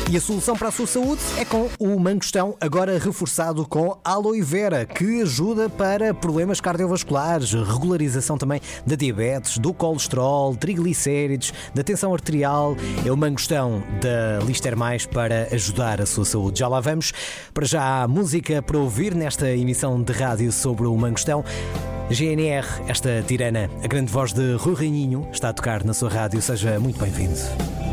E a solução para a sua saúde é com o mangostão, agora reforçado com aloe vera, que ajuda para problemas cardiovasculares, regularização também da diabetes, do colesterol, triglicéridos, da tensão arterial. É o mangostão da Lister Mais para ajudar a sua saúde. Já lá vamos. Para já há música para ouvir nesta emissão de rádio sobre o mangostão. GNR, esta tirana, a grande voz de Rui Reininho, está a tocar na sua rádio. Seja muito bem-vindo.